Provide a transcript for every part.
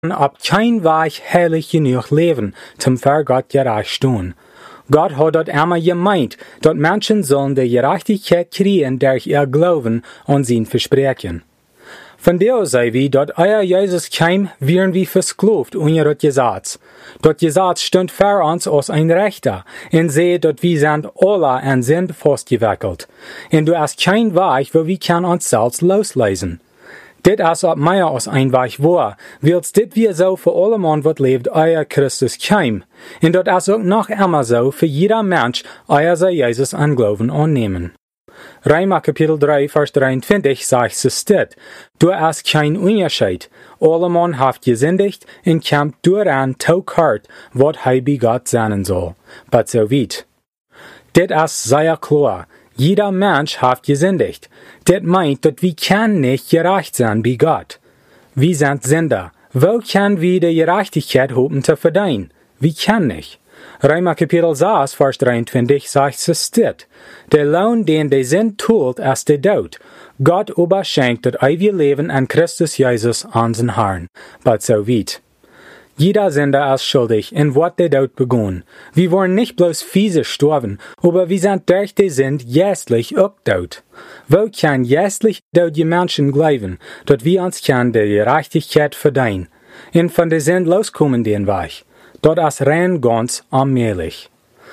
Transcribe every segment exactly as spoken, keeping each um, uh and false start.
ab kein Weich heilig genug leben, zum für Gott gerecht stehen. Gott hat dort einmal gemeint, dort Menschen sollen die Gerechtigkeit kriegen durch ihr Glauben und sein Versprechen. Von der sei wie, dort euer Jesus kam, wären wir versklavt unter das Gesetz. Dort Gesetz stund für uns als ein Rechter, und sehe, dort wir sind alle an Sinn festgewickelt. Und du hast kein Weg, wo wir kann uns selbst loslesen. Dit is op mij als een Weg war, wils dit wir so für alle Mann, wat lebt, euer Christus kam. Und dort is auch noch immer so für jeder Mensch, euer sei Jesus an Glauben annehmen. Römer Kapitel drei, Vers dreiundzwanzig sagt es dit, du hast kein Unterschied. Alle Mann haft gesündigt und kämpft daran taug hart, wat hij bei Gott sein soll. But so weit. Dit is sehr klar. Jeder Mensch haft gesündigt. Das meint, dass wir kann nicht gerecht sein bei Gott. Wir sind Sünder. Wo können wir die Gerechtigkeit hoffen zu verdienen? Wir können nicht. Römer Kapitel sechs, Vers dreiundzwanzig sagt es dit. Der Lohn, den die Sünd tut, ist der Tod. Gott aber schenkt das ewige Leben an Christus Jesus, unseren Herrn. But so weit. Jeder Sünder ist schuldig in was der Tod begann. Wir wollen nicht bloß physisch sterben, aber wir sind durch die Sünd geistlich auch tot. Wo kann geistlich tote Menschen glauben, dass wir uns kann die Gerechtigkeit verdienen? Und von der Sünd loskommen den Weg. Dort ist rein ganz allmählich.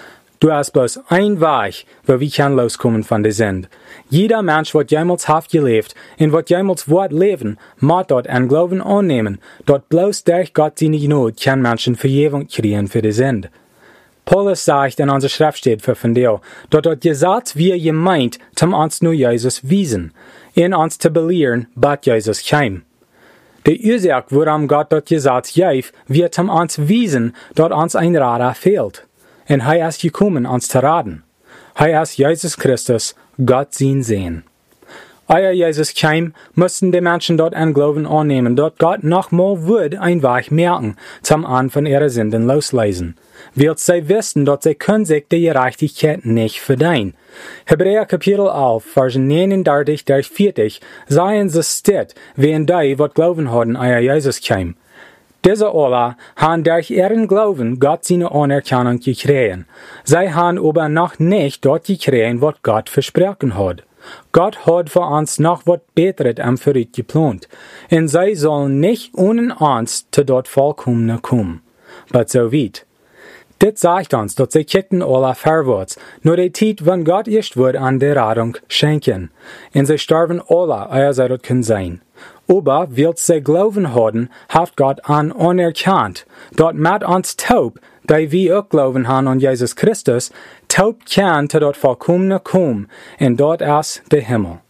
Du hast bloß ein Weg, wo wir kann loskommen von der Sünd. Jeder Mensch, wat jemals haft gelebt, und wat jemals wird leben, muss dort an Glauben annehmen, dort bloß durch Gott seine Gnade kann Menschen Vergebung kriegen für die Sünd. Paulus sagt in unserer Schrift für von dir, dort dort Gesetz wir gemeint, zum uns nur Jesus wiesen, in uns zu belehren, bat Jesus kam. Die Ursache, warum Gott dort Gesetz gab, wird zum uns wiesen, dort uns ein Radar fehlt. Und er ist gekommen, uns zu raten. Er ist Jesus Christus, Gott sein sehen. Euer Jesus kam, mussten die Menschen dort an Glauben annehmen, dort Gott nochmal würde ein Weg merken, zum An von ihrer Sünden loslesen. Weil sie wissen, dass sie können sich die Gerechtigkeit nicht verdienen. Hebräer Kapitel elf, Vers neununddreißig durch vierzig, sagen sie steht, wie in die, wat Glauben hatten, euer Jesus kam. Diese alle haben durch ihren Glauben Gott seine Anerkennung gekriegt. Sie haben aber noch nicht dort gekriegt, was Gott versprochen hat. Gott hat für uns noch was Besseres am Vorrat geplant. Und sie sollen nicht ohne uns zu dort vollkommen kommen. But so weit. Dit sagt uns, dass sie kicken alle vorwärts, nur die Zeit, wenn Gott erst wird an der Rettung schenken. Und sie sterben alle, euer sei das kann sein. Aber, weil sie Glauben haben, hat Gott an anerkannt. Dort mit uns taub, da wir auch Glauben haben an Jesus Christus, taub kann zu dort vollkommene kommen, und dort ist der Himmel.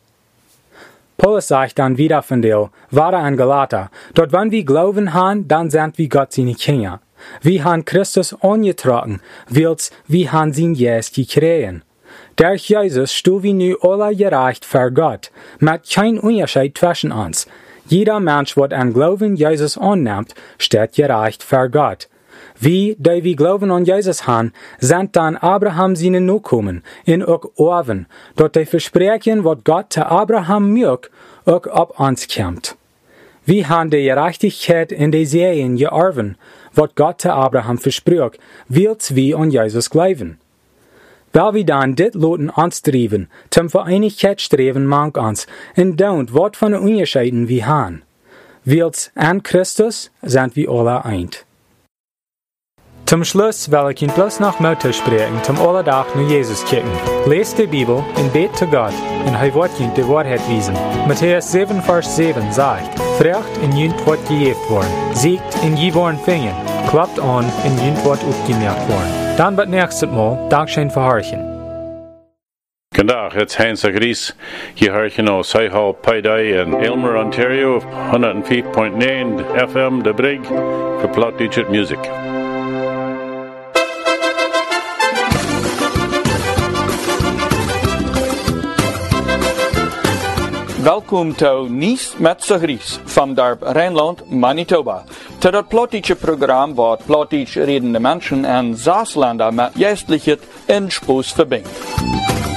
Paulus sagt dann wieder von dir, wahre an Galater, dort wenn wir Glauben haben, dann sind wir Gott seine Kinder. Wir haben Christus angetragen, weil's wir haben sein Geist gekriegt. Durch Jesus stehen wir nu alle gerecht vor Gott, mit kein Unterschied zwischen uns. Jeder Mensch, der an Glauben Jesus annimmt, steht gerecht vor Gott. Wir, die wir Glauben an Jesus haben, sind dann Abraham seine Nachkommen, in auch Orven, dort die Versprechen, was Gott zu Abraham mögt, auch ab uns kommt. Wir haben die Gerechtigkeit in die Serien geerben, was Gott zu Abraham versprach, weil's wir an Jesus glauben. Weil wir dann dit loten anstreben, zum Vereinigkeit streben mag uns, und don't wat von den Unterschieden wir haben. Weil's an Christus sind wir alle eint. Zum Schluss will ich Ihnen bloß noch Mutter sprechen, zum Allerdach nur Jesus kicken. Lest die Bibel und bet zu Gott, und er wird Ihnen die Wahrheit wiesen. Matthäus sieben, Vers sieben sagt, Frecht in Jünd wird gejeft worden, siegt in je worden fingen, klappt an in Jünd wird aufgemerkt worden. Dann bis nächstes Mal, Dankeschön für Horchen. Vandaag het Heinz Gries, je horchen aus Seihal Paidai in Aylmer, Ontario, honderd vijf komma negen F M De Brig, voor Plattdeutsche Music. Welkom to Nies met Sagries van Dorp Rijnland, Manitoba. Tot het Plattdeutsche programma waar Plattdeutsch redende mensen en Saarländer met geestelijkheid in Spoes verbindt.